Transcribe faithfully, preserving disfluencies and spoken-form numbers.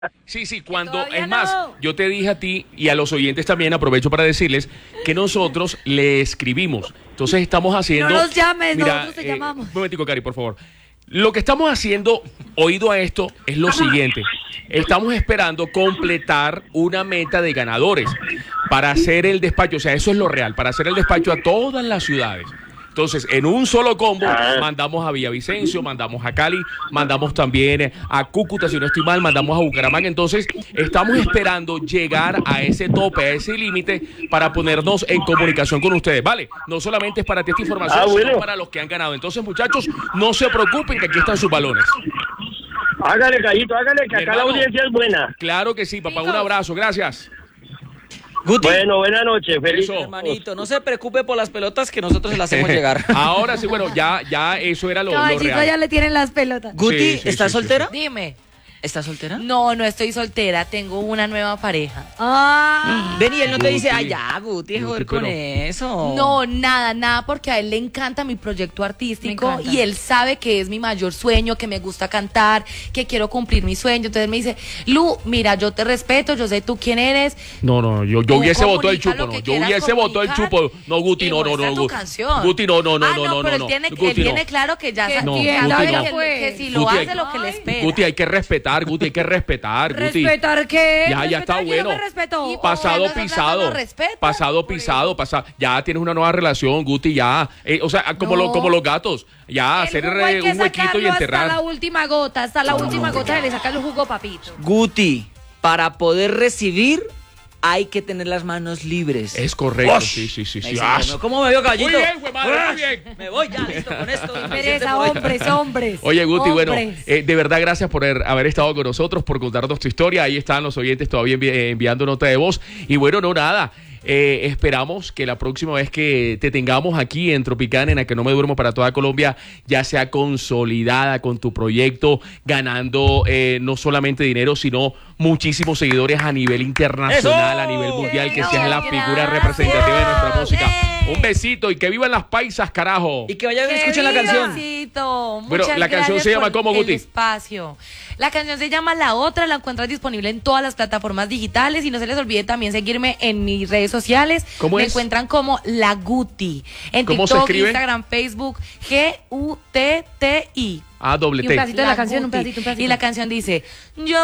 Sí, sí, cuando, todavía es más, no. yo te dije a ti y a los oyentes también, aprovecho para decirles que nosotros le escribimos. Entonces estamos haciendo... No nos llames, Mira, nosotros te eh, llamamos. Un momentico, Cari, por favor. Lo que estamos haciendo, oído a esto, es lo siguiente. Estamos esperando completar una meta de ganadores para hacer el despacho. O sea, eso es lo real, para hacer el despacho a todas las ciudades. Entonces, en un solo combo, Ah. mandamos a Villavicencio, mandamos a Cali, mandamos también a Cúcuta, si no estoy mal, mandamos a Bucaramanga. Entonces, estamos esperando llegar a ese tope, a ese límite, para ponernos en comunicación con ustedes, ¿vale? No solamente es para ti esta información, Ah, bueno. sino para los que han ganado. Entonces, muchachos, no se preocupen, que aquí están sus balones. Hágale, Gallito, hágale, que Mi acá la hermano. audiencia es buena. Claro que sí, papá. Un Chicos. abrazo, gracias. Guti, Bueno, buenas noches, feliz. Eso. hermanito, no se preocupe por las pelotas que nosotros se las hacemos llegar. Ahora sí, bueno, ya, ya eso era lo, lo Caballito real. ya le tienen las pelotas. Guti, Sí, sí, ¿estás sí, sí, soltera? Dime. ¿Estás soltera? No, no estoy soltera, tengo una nueva pareja. Ah. Ven y él no te dice, Guti. ay, ya, Guti, Guti, joder con pero- eso. No, nada, nada, porque a él le encanta mi proyecto Me artístico encanta. y él sabe que es mi mayor sueño, que me gusta cantar, que quiero cumplir mi sueño. Entonces me dice, Lu, mira, yo te respeto, yo sé tú quién eres. No, no, yo, yo Tú hubiese votado el comunica chupo, lo no. que Yo quieras hubiese votado el comunicar chupo. No, Guti, y no, no, muestra no. tu Gu- canción. Guti, no, no, no, Ah, no, no, pero no. él tiene, Guti, él tiene no. claro que ya Que sabe No, que, entienda, Guti, que- no. oiga, pues. que si lo Guti, hace hay- lo que le Ay. espera. Guti, hay que respetar, Guti, hay que respetar, Guti. ¿Respetar qué? Ya, ya está ¿Respetar? Yo no bueno. me respeto. Y- Pasado Cuando esa pisado. plata no respeta, Pasado por pisado, pasado. Ya tienes una nueva relación, Guti, ya. Eh, o sea, como, No. lo, como los gatos. Ya, El hacer jugo hay eh, que un huequito y sacarlo hasta la enterrar. última gota, hasta la última gota de le saca el jugo, papito. Guti, para poder recibir hay que tener las manos libres. Es correcto, ¡Osh! sí, sí, sí. Me sí. dice, Ah, ¿cómo- ¿Cómo me vio, gallito? Muy bien, güey, madre, muy bien. Me voy ya, listo, con esto. suficiente Pereza, por hoy. hombres, hombres. Oye, Guti, bueno, Hombres. eh, de verdad gracias por haber, haber estado con nosotros, por contarnos tu historia. Ahí están los oyentes todavía envi- eh, enviando nota de voz. Y bueno, no, nada. Eh, esperamos que la próxima vez que te tengamos aquí en Tropicana, en la que no me duermo para toda Colombia, ya sea consolidada con tu proyecto, ganando eh, no solamente dinero, sino muchísimos seguidores a nivel internacional, ¡Eso! a nivel mundial, que Eso, seas la figura gracias. representativa de nuestra música. ¡Eh! Un besito y que vivan las paisas, carajo. Y que vayan y ¡Que escuchen la viva! canción. Besito. Bueno, Muchas la canción gracias se llama por ¿cómo, Guti? el espacio. La canción se llama La Otra, la encuentras disponible en todas las plataformas digitales y no se les olvide también seguirme en mis redes sociales. ¿Cómo Me es? encuentran como La Guti. En ¿Cómo se TikTok, escribe? Instagram, Facebook, G U T T I. Ah, doble Y un T. pedacito de la La canción, un Guti. pedacito, un pedacito. Y la canción dice, yo